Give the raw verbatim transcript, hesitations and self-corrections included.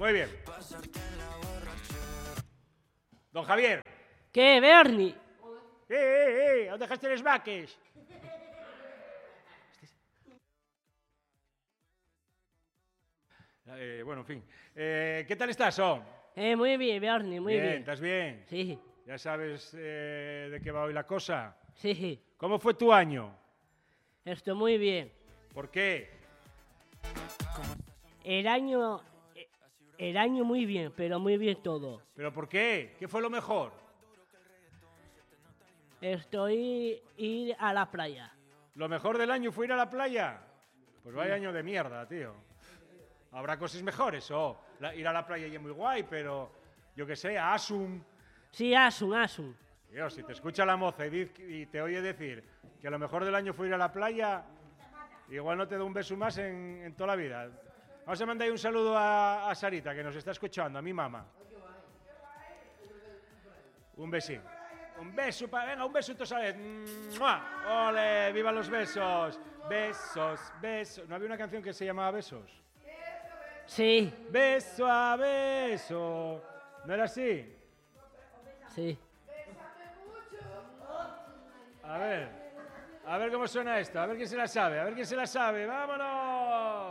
Muy bien. Don Javier. ¿Qué, Bernie? ¡Eh, eh, eh! ¿Dónde dejaste los vaques? Eh, bueno, en fin. Eh, ¿Qué tal estás, Son? Eh, muy bien, Bernie, muy bien. bien. ¿Estás bien? Sí, ¿Ya sabes eh, de qué va hoy la cosa? sí, ¿Cómo fue tu año? estoy muy bien. ¿Por qué? El año, el año muy bien, pero muy bien todo. ¿Pero por qué? ¿Qué fue lo mejor? Estoy ir a la playa. ¿Lo mejor del año fue ir a la playa? Pues vaya año de mierda, tío. Habrá cosas mejores, o la- ir a la playa ya es muy guay, pero yo qué sé, a Asum. Sí, Asun, Asun. Tío, si te escucha la moza y, diz- y te oye decir que lo mejor del año fue ir a la playa, igual no te da un beso más en, en toda la vida. Vamos a mandar ahí un saludo a, a Sarita, que nos está escuchando, a mi mamá. Un besín. Un beso, pa- venga, un beso entonces a vez. ¡Mua! ¡Ole! ¡Viva los besos! Besos, besos. ¿No había una canción que se llamaba Besos? Sí, Beso a beso. ¿No era así? sí. A ver. A ver cómo suena esto. A ver quién se la sabe. A ver quién se la sabe. ¡Vámonos!